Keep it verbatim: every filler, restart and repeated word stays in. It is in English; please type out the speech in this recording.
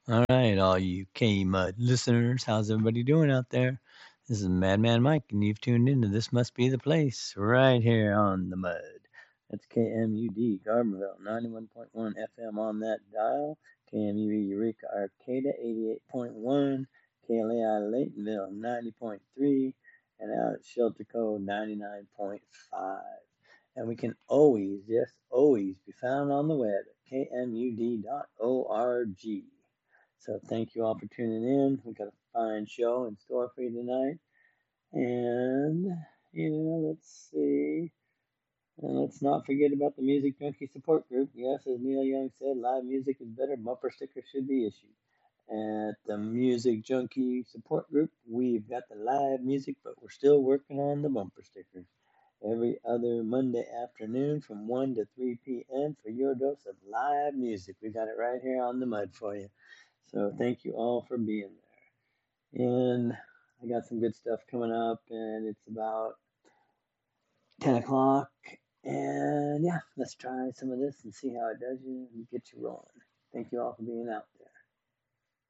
All right, all you K-Mud listeners, how's everybody doing out there? This is Madman Mike, and you've tuned into This Must Be the Place right here on the Mud. That's K M U D, Garberville, ninety-one point one F M on that dial. K M U E Eureka, Arcata, eighty-eight point one. K L A I, Laytonville, ninety point three. And out at Shelter Code, ninety-nine point five. And we can always, yes, always be found on the web at k m u d dot org. So thank you all for tuning in. We got a fine show in store for you tonight. And, you know, let's see. And let's not forget about the Music Junkie support group. Yes, as Neil Young said, live music is better. Bumper stickers should be issued. At the Music Junkie support group, we've got the live music, but we're still working on the bumper stickers. Every other Monday afternoon from one to three p.m. for your dose of live music. We got it right here on the Mud for you. So thank you all for being there. And I got some good stuff coming up, and it's about ten o'clock. And yeah, let's try some of this and see how it does you and get you rolling. Thank you all for being out there.